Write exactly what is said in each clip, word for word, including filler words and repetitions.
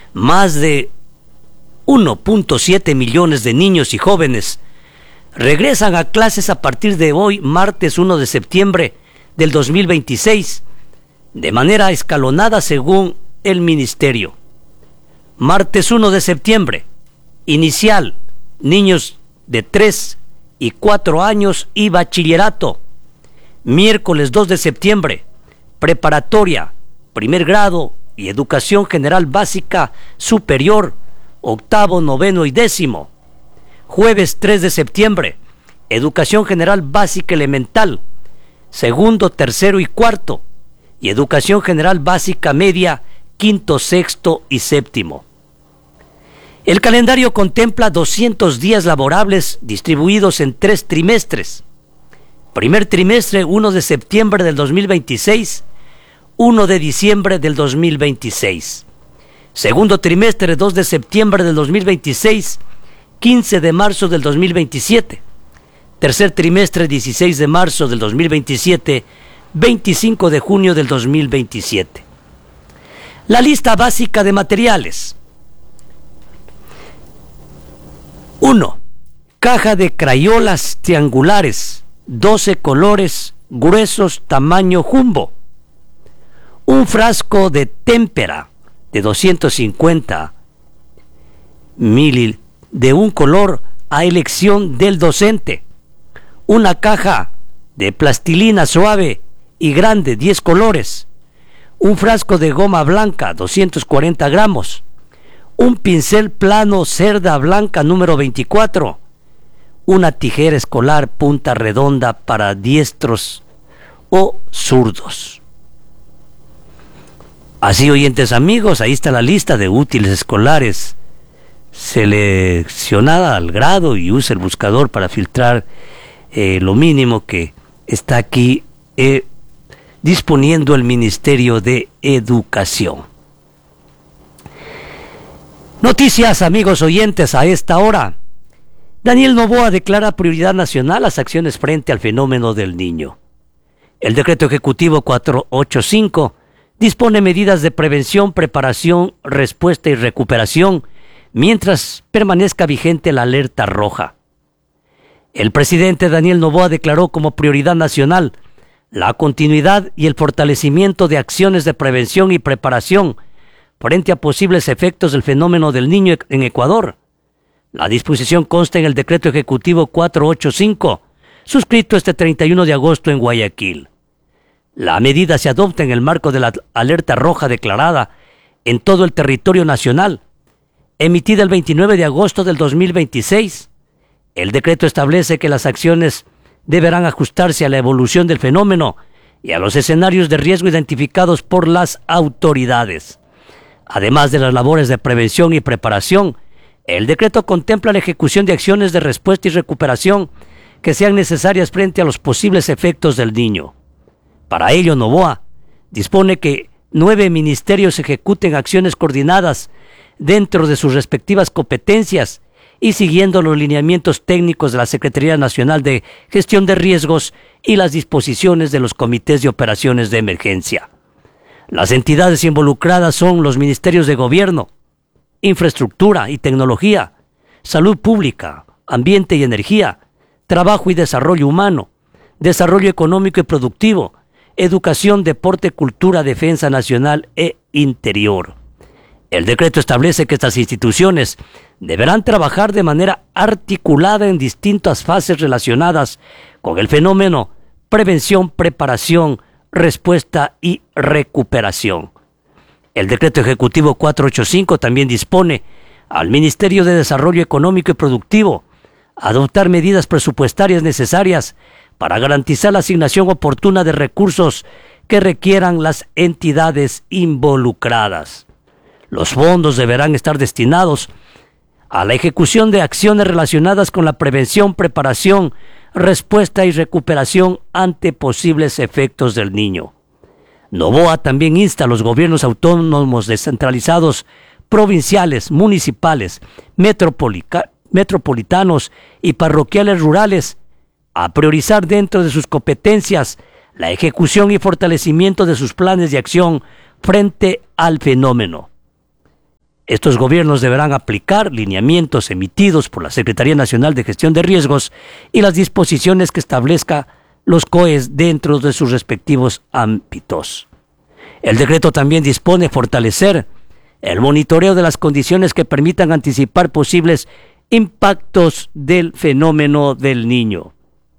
Más de uno punto siete millones de niños y jóvenes regresan a clases a partir de hoy, martes uno de septiembre del dos mil veintiséis, de manera escalonada según el Ministerio. Martes uno de septiembre, inicial, niños de tres y cuatro años y bachillerato. Miércoles dos de septiembre, preparatoria, primer grado y educación general básica superior, octavo, noveno y décimo. Jueves tres de septiembre, educación general básica elemental, segundo, tercero y cuarto, y educación general básica media, quinto, sexto y séptimo. El calendario contempla doscientos días laborables distribuidos en tres trimestres. Primer trimestre, uno de septiembre del dos mil veintiséis, uno de diciembre del dos mil veintiséis. Segundo trimestre, dos de septiembre del dos mil veintiséis, quince de marzo del dos mil veintisiete. Tercer trimestre, dieciséis de marzo del dos mil veintisiete, veinticinco de junio del dos mil veintisiete. La lista básica de materiales. uno. Caja de crayolas triangulares, doce colores, gruesos, tamaño jumbo. Un frasco de témpera de doscientos cincuenta mililitros de un color a elección del docente. Una caja de plastilina suave y grande, diez colores. Un frasco de goma blanca, doscientos cuarenta gramos. Un pincel plano cerda blanca número veinticuatro. Una tijera escolar punta redonda para diestros o zurdos. Así, oyentes amigos, ahí está la lista de útiles escolares, seleccionada al grado, y usa el buscador para filtrar eh, lo mínimo que está aquí eh, disponiendo el Ministerio de Educación. Noticias, amigos oyentes, a esta hora. Daniel Noboa declara prioridad nacional las acciones frente al fenómeno del Niño. El decreto ejecutivo cuatrocientos ochenta y cinco dispone medidas de prevención, preparación, respuesta y recuperación mientras permanezca vigente la alerta roja. El presidente Daniel Noboa declaró como prioridad nacional la continuidad y el fortalecimiento de acciones de prevención y preparación frente a posibles efectos del fenómeno del Niño en Ecuador. La disposición consta en el decreto ejecutivo cuatrocientos ochenta y cinco, suscrito este treinta y uno de agosto en Guayaquil. La medida se adopta en el marco de la alerta roja declarada en todo el territorio nacional, emitida el veintinueve de agosto del dos mil veintiséis. El decreto establece que las acciones deberán ajustarse a la evolución del fenómeno y a los escenarios de riesgo identificados por las autoridades. Además de las labores de prevención y preparación, el decreto contempla la ejecución de acciones de respuesta y recuperación que sean necesarias frente a los posibles efectos del Niño. Para ello, Noboa dispone que nueve ministerios ejecuten acciones coordinadas dentro de sus respectivas competencias y siguiendo los lineamientos técnicos de la Secretaría Nacional de Gestión de Riesgos y las disposiciones de los comités de operaciones de emergencia. Las entidades involucradas son los Ministerios de Gobierno, Infraestructura y Tecnología, Salud Pública, Ambiente y Energía, Trabajo y Desarrollo Humano, Desarrollo Económico y Productivo, Educación, Deporte, Cultura, Defensa Nacional e Interior. El decreto establece que estas instituciones deberán trabajar de manera articulada en distintas fases relacionadas con el fenómeno: prevención, preparación, respuesta y recuperación. El decreto ejecutivo cuatrocientos ochenta y cinco también dispone al Ministerio de Desarrollo Económico y Productivo adoptar medidas presupuestarias necesarias para garantizar la asignación oportuna de recursos que requieran las entidades involucradas. Los fondos deberán estar destinados a la ejecución de acciones relacionadas con la prevención, preparación, respuesta y recuperación ante posibles efectos del Niño. Noboa también insta a los gobiernos autónomos descentralizados, provinciales, municipales, metropolitanos y parroquiales rurales a priorizar dentro de sus competencias la ejecución y fortalecimiento de sus planes de acción frente al fenómeno. Estos gobiernos deberán aplicar lineamientos emitidos por la Secretaría Nacional de Gestión de Riesgos y las disposiciones que establezca los C O E S dentro de sus respectivos ámbitos. El decreto también dispone fortalecer el monitoreo de las condiciones que permitan anticipar posibles impactos del fenómeno del Niño.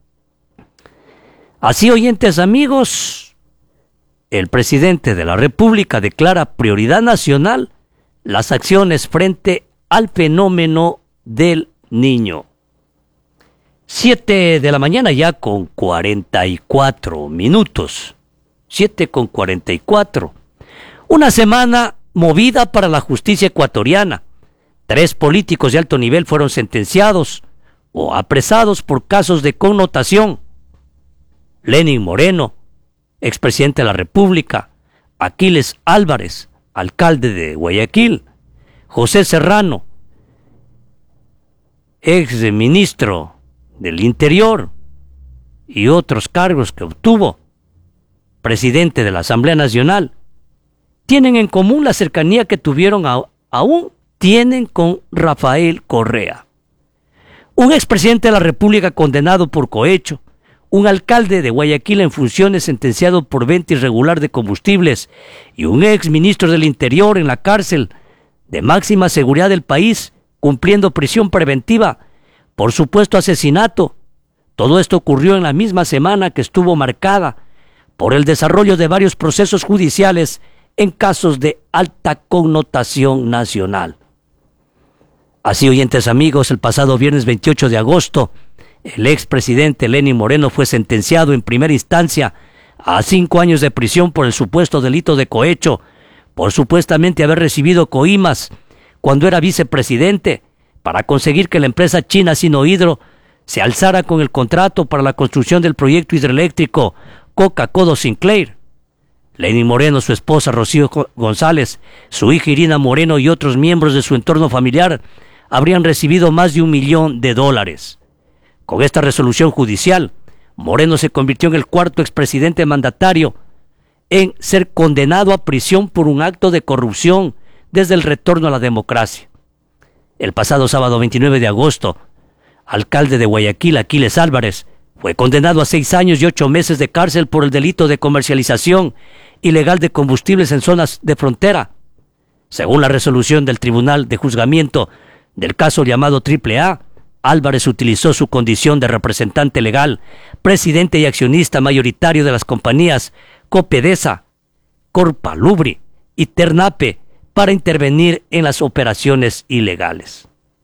Así, oyentes amigos, el presidente de la República declara prioridad nacional las acciones frente al fenómeno del Niño. Siete de la mañana ya con cuarenta y cuatro minutos. Siete con cuarenta y cuatro. Una semana movida para la justicia ecuatoriana. Tres políticos de alto nivel fueron sentenciados o apresados por casos de connotación. Lenín Moreno, expresidente de la República. Aquiles Álvarez, alcalde de Guayaquil. José Serrano, ex ministro del Interior, y otros cargos que obtuvo, presidente de la Asamblea Nacional, tienen en común la cercanía que tuvieron a, aún tienen con Rafael Correa. Un expresidente de la República condenado por cohecho, un alcalde de Guayaquil en funciones sentenciado por venta irregular de combustibles y un ex ministro del Interior en la cárcel de máxima seguridad del país, cumpliendo prisión preventiva por supuesto asesinato. Todo esto ocurrió en la misma semana que estuvo marcada por el desarrollo de varios procesos judiciales en casos de alta connotación nacional. Así, oyentes amigos, el pasado viernes veintiocho de agosto, el expresidente Lenín Moreno fue sentenciado en primera instancia a cinco años de prisión por el supuesto delito de cohecho, por supuestamente haber recibido coimas cuando era vicepresidente para conseguir que la empresa china Sinohydro se alzara con el contrato para la construcción del proyecto hidroeléctrico Coca-Codo Sinclair. Lenín Moreno, su esposa Rocío González, su hija Irina Moreno y otros miembros de su entorno familiar habrían recibido más de un millón de dólares. Con esta resolución judicial, Moreno se convirtió en el cuarto expresidente mandatario en ser condenado a prisión por un acto de corrupción desde el retorno a la democracia. El pasado sábado veintinueve de agosto, alcalde de Guayaquil, Aquiles Álvarez, fue condenado a seis años y ocho meses de cárcel por el delito de comercialización ilegal de combustibles en zonas de frontera. Según la resolución del Tribunal de Juzgamiento del caso llamado Triple A, Álvarez utilizó su condición de representante legal, presidente y accionista mayoritario de las compañías Copedesa, Corpalubri y Ternape para intervenir en las operaciones ilegales.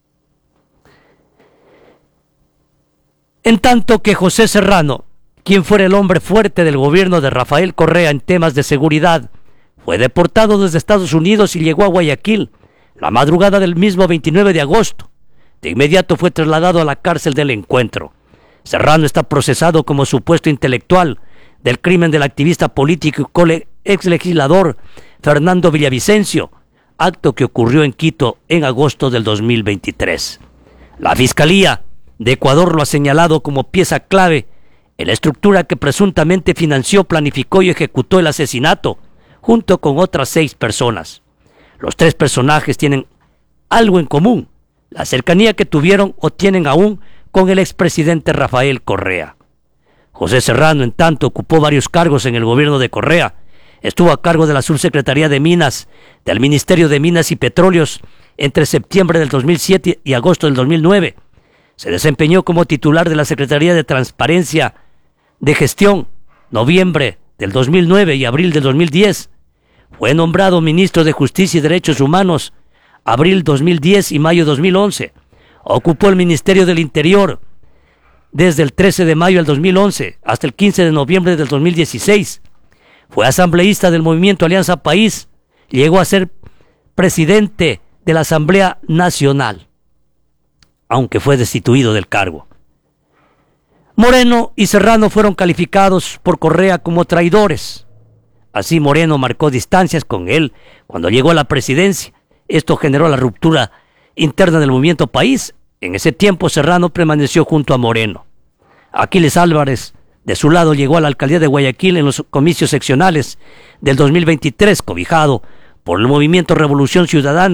En tanto que José Serrano, quien fuera el hombre fuerte del gobierno de Rafael Correa en temas de seguridad, fue deportado desde Estados Unidos y llegó a Guayaquil la madrugada del mismo veintinueve de agosto. De inmediato fue trasladado a la cárcel del Encuentro. Serrano está procesado como supuesto intelectual del crimen del activista político y ex legislador Fernando Villavicencio, acto que ocurrió en Quito en agosto del dos mil veintitrés. La Fiscalía de Ecuador lo ha señalado como pieza clave en la estructura que presuntamente financió, planificó y ejecutó el asesinato, junto con otras seis personas. Los tres personajes tienen algo en común: la cercanía que tuvieron o tienen aún con el expresidente Rafael Correa. José Serrano, en tanto, ocupó varios cargos en el gobierno de Correa. Estuvo a cargo de la Subsecretaría de Minas, del Ministerio de Minas y Petróleos, entre septiembre del dos mil siete y agosto del dos mil nueve. Se desempeñó como titular de la Secretaría de Transparencia de Gestión, noviembre del dos mil nueve y abril del dos mil diez. Fue nombrado ministro de Justicia y Derechos Humanos, abril dos mil diez y mayo dos mil once. Ocupó el Ministerio del Interior desde el trece de mayo del dos mil once hasta el quince de noviembre del dos mil dieciséis. Fue asambleísta del Movimiento Alianza País. Llegó a ser presidente de la Asamblea Nacional, aunque fue destituido del cargo. Moreno y Serrano fueron calificados por Correa como traidores. Así, Moreno marcó distancias con él cuando llegó a la presidencia. Esto generó la ruptura interna del Movimiento País. En ese tiempo, Serrano permaneció junto a Moreno. Aquiles Álvarez, de su lado, llegó a la alcaldía de Guayaquil en los comicios seccionales del dos mil veintitrés, cobijado por el Movimiento Revolución Ciudadana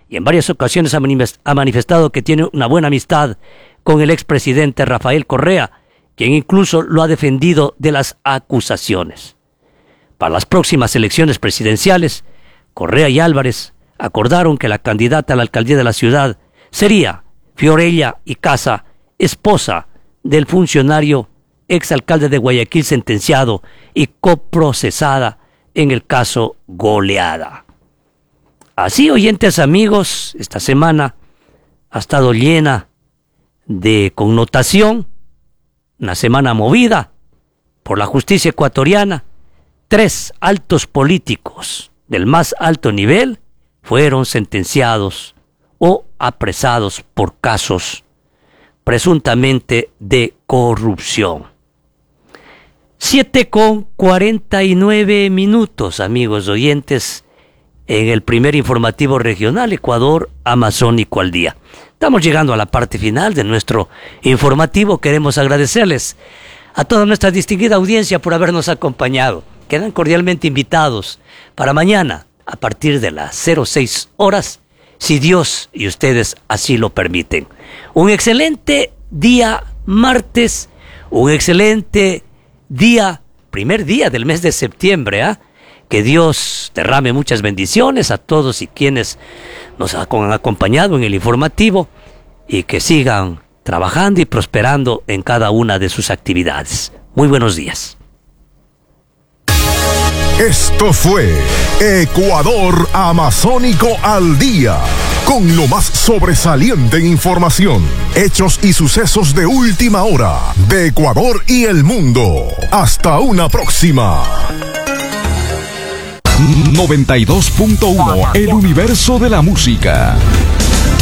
y en varias ocasiones ha manifestado que tiene una buena amistad con el expresidente Rafael Correa, quien incluso lo ha defendido de las acusaciones. Para las próximas elecciones presidenciales, Correa y Álvarez acordaron que la candidata a la alcaldía de la ciudad sería Fiorella Icaza, esposa del funcionario exalcalde de Guayaquil sentenciado y coprocesada en el caso Goleada. Así, oyentes amigos, esta semana ha estado llena de connotación, una semana movida por la justicia ecuatoriana. Tres altos políticos del más alto nivel fueron sentenciados o apresados por casos presuntamente de corrupción. Siete con cuarenta y nueve minutos, amigos oyentes, en el primer informativo regional Ecuador Amazónico al Día. Estamos llegando a la parte final de nuestro informativo. Queremos agradecerles a toda nuestra distinguida audiencia por habernos acompañado. Quedan cordialmente invitados para mañana a partir de las cero seis horas, si Dios y ustedes así lo permiten. Un excelente día martes, un excelente día, primer día del mes de septiembre, ¿ah? ¿eh? Que Dios derrame muchas bendiciones a todos y quienes nos han acompañado en el informativo y que sigan trabajando y prosperando en cada una de sus actividades. Muy buenos días. Esto fue Ecuador Amazónico al Día, con lo más sobresaliente en información, hechos y sucesos de última hora de Ecuador y el mundo. Hasta una próxima. noventa y dos punto uno, el universo de la música.